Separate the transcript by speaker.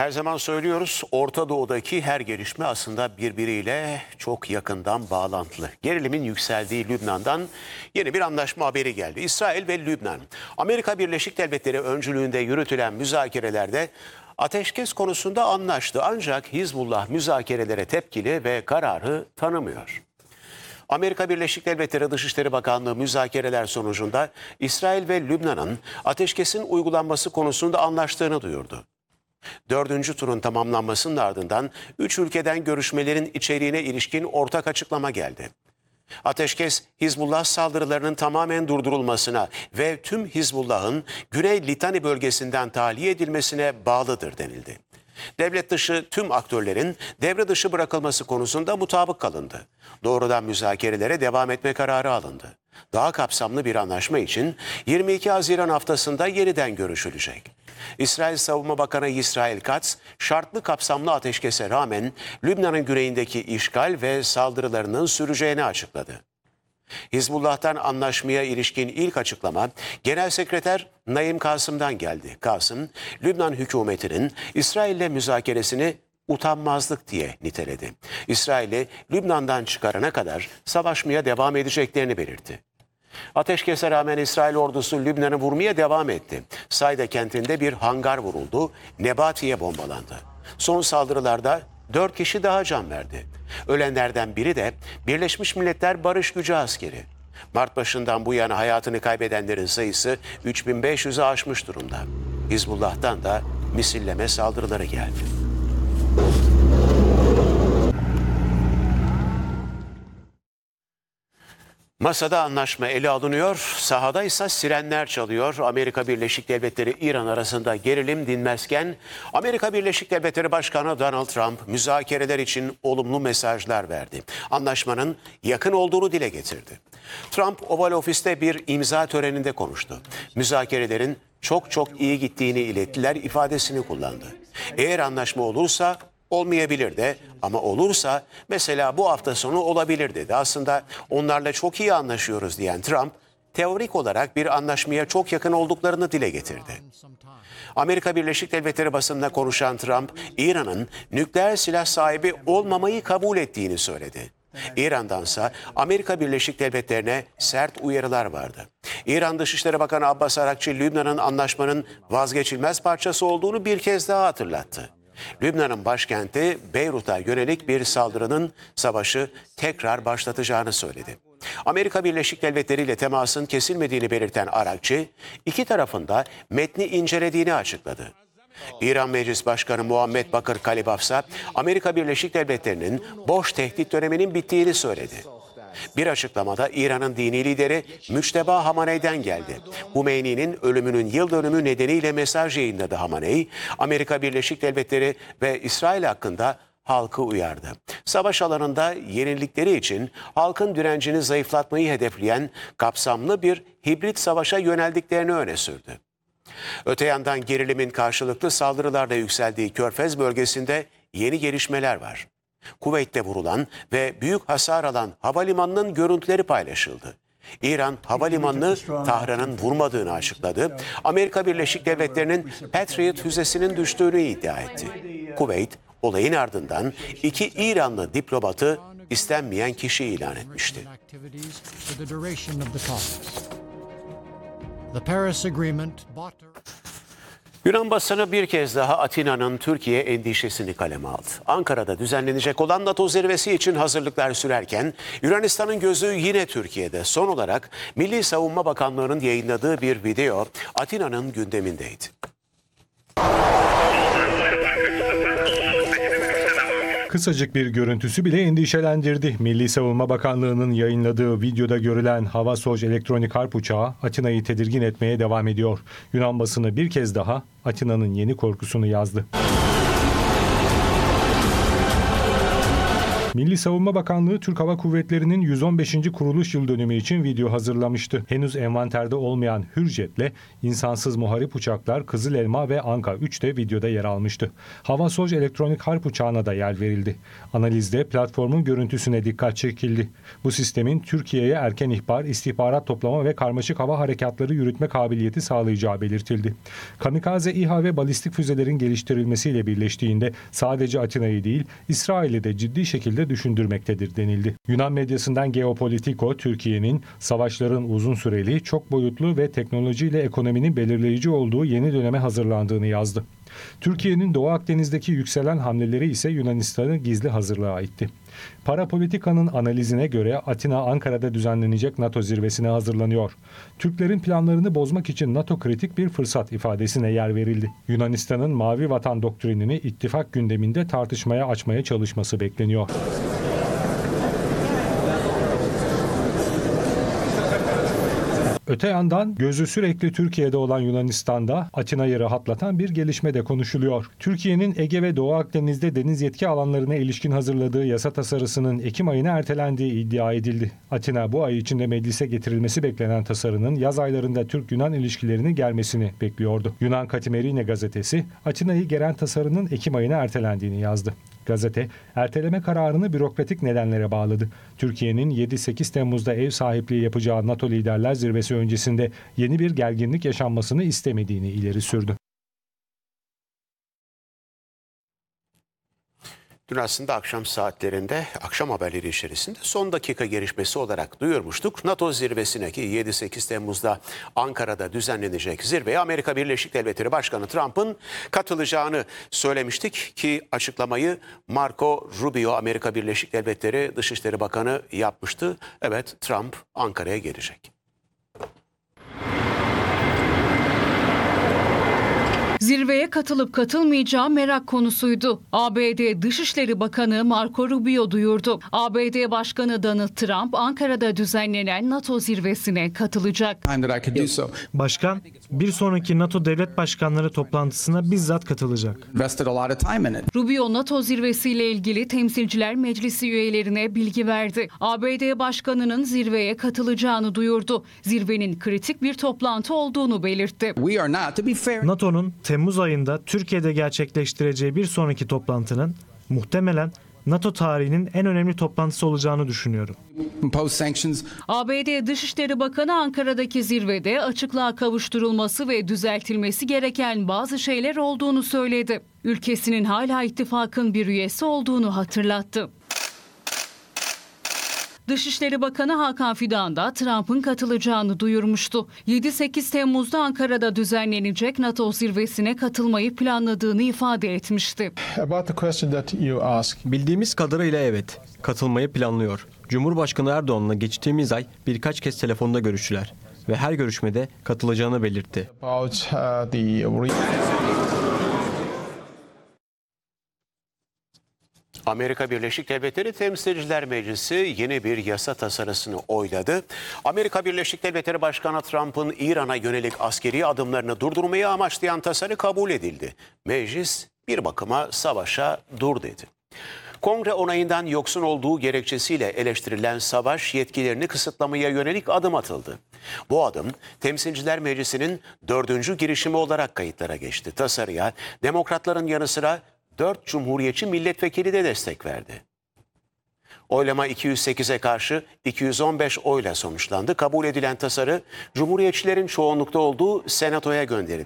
Speaker 1: Her zaman söylüyoruz, Orta Doğu'daki her gelişme aslında birbiriyle çok yakından bağlantılı. Gerilimin yükseldiği Lübnan'dan yeni bir anlaşma haberi geldi. İsrail ve Lübnan, Amerika Birleşik Devletleri öncülüğünde yürütülen müzakerelerde ateşkes konusunda anlaştı. Ancak Hizbullah müzakerelere tepkili ve kararı tanımıyor. Amerika Birleşik Devletleri Dışişleri Bakanlığı müzakereler sonucunda İsrail ve Lübnan'ın ateşkesin uygulanması konusunda anlaştığını duyurdu. Dördüncü turun tamamlanmasının ardından 3 ülkeden görüşmelerin içeriğine ilişkin ortak açıklama geldi. Ateşkes, Hizbullah saldırılarının tamamen durdurulmasına ve tüm Hizbullah'ın Güney Litani bölgesinden tahliye edilmesine bağlıdır denildi. Devlet dışı tüm aktörlerin devre dışı bırakılması konusunda mutabık kalındı. Doğrudan müzakerelere devam etme kararı alındı. Daha kapsamlı bir anlaşma için 22 Haziran haftasında yeniden görüşülecek. İsrail Savunma Bakanı İsrail Katz, şartlı kapsamlı ateşkese rağmen Lübnan'ın güneyindeki işgal ve saldırılarının süreceğini açıkladı. Hizbullah'tan anlaşmaya ilişkin ilk açıklama Genel Sekreter Naim Kasım'dan geldi. Kasım, Lübnan hükümetinin İsrail'le müzakeresini utanmazlık diye niteledi. İsrail'i Lübnan'dan çıkarana kadar savaşmaya devam edeceklerini belirtti. Ateşkese rağmen İsrail ordusu Lübnan'ı vurmaya devam etti. Sayda kentinde bir hangar vuruldu, Nebatiye bombalandı. Son saldırılarda 4 kişi daha can verdi. Ölenlerden biri de Birleşmiş Milletler Barış Gücü askeri. Mart başından bu yana hayatını kaybedenlerin sayısı 3500'ü aşmış durumda. Hizbullah'tan da misilleme saldırıları geldi. Masada anlaşma ele alınıyor, sahada ise sirenler çalıyor. Amerika Birleşik Devletleri İran arasında gerilim dinmezken Amerika Birleşik Devletleri Başkanı Donald Trump müzakereler için olumlu mesajlar verdi. Anlaşmanın yakın olduğunu dile getirdi. Trump Oval Ofis'te bir imza töreninde konuştu. Müzakerelerin çok iyi gittiğini ilettiler ifadesini kullandı. Eğer anlaşma olursa olmayabilir de ama olursa mesela bu hafta sonu olabilir dedi. Aslında onlarla çok iyi anlaşıyoruz diyen Trump, teorik olarak bir anlaşmaya çok yakın olduklarını dile getirdi. Amerika Birleşik Devletleri basınında konuşan Trump, İran'ın nükleer silah sahibi olmamayı kabul ettiğini söyledi. İran'dansa Amerika Birleşik Devletleri'ne sert uyarılar vardı. İran Dışişleri Bakanı Abbas Arakçı, Lübnan'ın anlaşmanın vazgeçilmez parçası olduğunu bir kez daha hatırlattı. Lübnan'ın başkenti Beyrut'a yönelik bir saldırının savaşı tekrar başlatacağını söyledi. Amerika Birleşik Devletleri ile temasın kesilmediğini belirten Arakçı, iki tarafın da metni incelediğini açıkladı. İran Meclis Başkanı Muhammed Bakır Kalibaf ise Amerika Birleşik Devletleri'nin boş tehdit döneminin bittiğini söyledi. Bir açıklamada İran'ın dini lideri Müçteba Hamaney'den geldi. Humeyni'nin ölümünün yıl dönümü nedeniyle mesaj yayınladı Hamaney. Amerika Birleşik Devletleri ve İsrail hakkında halkı uyardı. Savaş alanında yenilikleri için halkın direncini zayıflatmayı hedefleyen kapsamlı bir hibrit savaşa yöneldiklerini öne sürdü. Öte yandan gerilimin karşılıklı saldırılarla yükseldiği Körfez bölgesinde yeni gelişmeler var. Kuveyt'te vurulan ve büyük hasar alan havalimanının görüntüleri paylaşıldı. İran havalimanını Tahran'ın vurmadığını açıkladı. Amerika Birleşik Devletleri'nin Patriot füzesinin düştüğünü iddia etti. Kuveyt, olayın ardından 2 İranlı diplomatı istenmeyen kişi ilan etmişti. Yunan basını bir kez daha Atina'nın Türkiye endişesini kaleme aldı. Ankara'da düzenlenecek olan NATO zirvesi için hazırlıklar sürerken Yunanistan'ın gözü yine Türkiye'de. Son olarak Milli Savunma Bakanlığı'nın yayınladığı bir video Atina'nın gündemindeydi.
Speaker 2: Kısacık bir görüntüsü bile endişelendirdi. Milli Savunma Bakanlığı'nın yayınladığı videoda görülen Havasoj elektronik harp uçağı Atina'yı tedirgin etmeye devam ediyor. Yunan basını bir kez daha Atina'nın yeni korkusunu yazdı. Milli Savunma Bakanlığı Türk Hava Kuvvetleri'nin 115. kuruluş yıl dönümü için video hazırlamıştı. Henüz envanterde olmayan Hürjet'le insansız muharip uçaklar Kızıl Elma ve Anka 3 de videoda yer almıştı. Havasoj elektronik harp uçağına da yer verildi. Analizde platformun görüntüsüne dikkat çekildi. Bu sistemin Türkiye'ye erken ihbar, istihbarat toplama ve karmaşık hava harekatları yürütme kabiliyeti sağlayacağı belirtildi. Kamikaze İHA ve balistik füzelerin geliştirilmesiyle birleştiğinde sadece Atina'yı değil, İsrail'i de ciddi şekilde düşündürmektedir denildi. Yunan medyasından Geopolitiko, Türkiye'nin savaşların uzun süreli, çok boyutlu ve teknolojiyle ekonominin belirleyici olduğu yeni döneme hazırlandığını yazdı. Türkiye'nin Doğu Akdeniz'deki yükselen hamleleri ise Yunanistan'ı gizli hazırlığa itti. Parapolitika'nın analizine göre Atina Ankara'da düzenlenecek NATO zirvesine hazırlanıyor. Türklerin planlarını bozmak için NATO kritik bir fırsat ifadesine yer verildi. Yunanistan'ın Mavi Vatan doktrinini ittifak gündeminde tartışmaya açmaya çalışması bekleniyor. Öte yandan gözü sürekli Türkiye'de olan Yunanistan'da Atina'yı rahatlatan bir gelişme de konuşuluyor. Türkiye'nin Ege ve Doğu Akdeniz'de deniz yetki alanlarına ilişkin hazırladığı yasa tasarısının Ekim ayına ertelendiği iddia edildi. Atina bu ay içinde meclise getirilmesi beklenen tasarının yaz aylarında Türk-Yunan ilişkilerini germesini bekliyordu. Yunan Katimerine gazetesi Atina'yı geren tasarının Ekim ayına ertelendiğini yazdı. Gazete, erteleme kararını bürokratik nedenlere bağladı. Türkiye'nin 7-8 Temmuz'da ev sahipliği yapacağı NATO Liderler Zirvesi öncesinde yeni bir gerginlik yaşanmasını istemediğini ileri sürdü.
Speaker 1: Dün aslında akşam saatlerinde akşam haberleri içerisinde son dakika gelişmesi olarak duyurmuştuk. NATO zirvesine ki 7-8 Temmuz'da Ankara'da düzenlenecek zirveye Amerika Birleşik Devletleri Başkanı Trump'ın katılacağını söylemiştik ki açıklamayı Marco Rubio Amerika Birleşik Devletleri Dışişleri Bakanı yapmıştı. Evet, Trump Ankara'ya gelecek.
Speaker 3: Zirveye katılıp katılmayacağı merak konusuydu. ABD Dışişleri Bakanı Marco Rubio duyurdu. ABD Başkanı Donald Trump Ankara'da düzenlenen NATO zirvesine katılacak.
Speaker 4: Başkan, bir sonraki NATO devlet başkanları toplantısına bizzat katılacak.
Speaker 3: Rubio NATO zirvesiyle ilgili Temsilciler Meclisi üyelerine bilgi verdi. ABD Başkanı'nın zirveye katılacağını duyurdu. Zirvenin kritik bir toplantı olduğunu belirtti.
Speaker 4: NATO'nun Temmuz ayında Türkiye'de gerçekleştireceği bir sonraki toplantının muhtemelen NATO tarihinin en önemli toplantısı olacağını düşünüyorum.
Speaker 3: ABD Dışişleri Bakanı Ankara'daki zirvede açıklığa kavuşturulması ve düzeltilmesi gereken bazı şeyler olduğunu söyledi. Ülkesinin hala ittifakın bir üyesi olduğunu hatırlattı. Dışişleri Bakanı Hakan Fidan da Trump'ın katılacağını duyurmuştu. 7-8 Temmuz'da Ankara'da düzenlenecek NATO zirvesine katılmayı planladığını ifade etmişti.
Speaker 5: Bildiğimiz kadarıyla evet, katılmayı planlıyor. Cumhurbaşkanı Erdoğan'la geçtiğimiz ay birkaç kez telefonda görüştüler ve her görüşmede katılacağını belirtti.
Speaker 1: Amerika Birleşik Devletleri Temsilciler Meclisi yeni bir yasa tasarısını oyladı. Amerika Birleşik Devletleri Başkanı Trump'ın İran'a yönelik askeri adımlarını durdurmayı amaçlayan tasarı kabul edildi. Meclis bir bakıma savaşa dur dedi. Kongre onayından yoksun olduğu gerekçesiyle eleştirilen savaş yetkilerini kısıtlamaya yönelik adım atıldı. Bu adım Temsilciler Meclisi'nin 4. girişimi olarak kayıtlara geçti. Tasarıya Demokratların yanı sıra 4 Cumhuriyetçi milletvekili de destek verdi. Oylama 208'e karşı 215 oyla sonuçlandı. Kabul edilen tasarı Cumhuriyetçilerin çoğunlukta olduğu Senato'ya gönderildi.